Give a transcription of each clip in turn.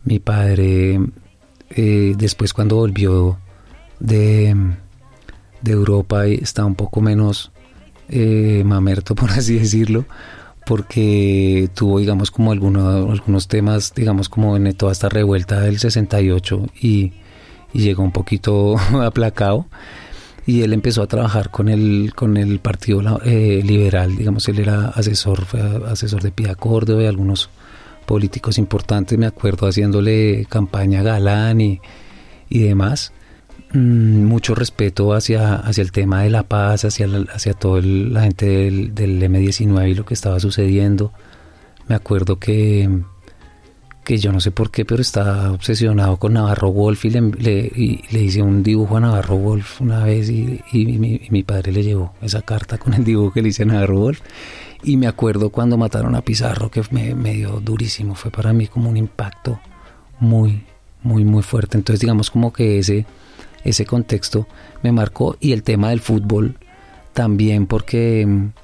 Mi padre, después cuando volvió de Europa, estaba un poco menos mamerto, por así decirlo, porque tuvo, digamos, como algunos temas, digamos, como en toda esta revuelta del 68 y llegó un poquito aplacado, y él empezó a trabajar con el Partido Liberal, digamos, él era fue asesor de Pía Córdoba y algunos políticos importantes, me acuerdo, haciéndole campaña a Galán y demás. Mucho respeto hacia el tema de la paz, hacia toda la gente del M-19 y lo que estaba sucediendo. Me acuerdo que yo no sé por qué, pero estaba obsesionado con Navarro Wolf y le hice un dibujo a Navarro Wolf una vez y mi padre le llevó esa carta con el dibujo que le hice a Navarro Wolf. Y me acuerdo cuando mataron a Pizarro, que me dio durísimo, fue para mí como un impacto muy, muy, muy fuerte. Entonces digamos como que ese contexto me marcó, y el tema del fútbol también, porque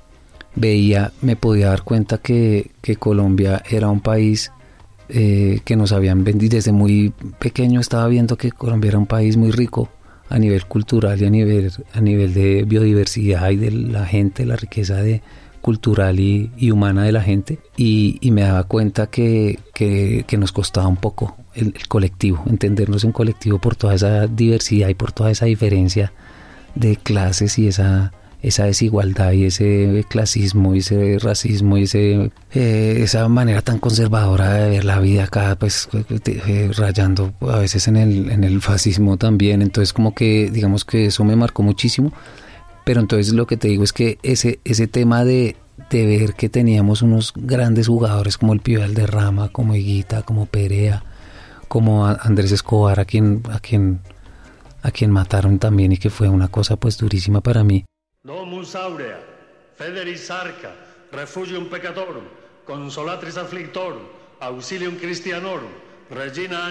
me podía dar cuenta que Colombia era un país que nos habían vendido. Desde muy pequeño estaba viendo que Colombia era un país muy rico a nivel cultural y a nivel de biodiversidad y de la gente, la riqueza cultural y humana de la gente, y me daba cuenta que nos costaba un poco el colectivo, entendernos en colectivo por toda esa diversidad y por toda esa diferencia de clases y esa desigualdad y ese clasismo y ese racismo y esa manera tan conservadora de ver la vida acá, pues rayando a veces en el fascismo también. Entonces como que digamos que eso me marcó muchísimo. Pero entonces lo que te digo es que ese tema de ver que teníamos unos grandes jugadores como el Pío Valderrama, como Higuita, como Perea, como Andrés Escobar, a quien mataron también, y que fue una cosa pues durísima para mí. Domus aurea, federis arca, refugium peccatorum, consolatris afflictorum, auxilium Christianorum, regina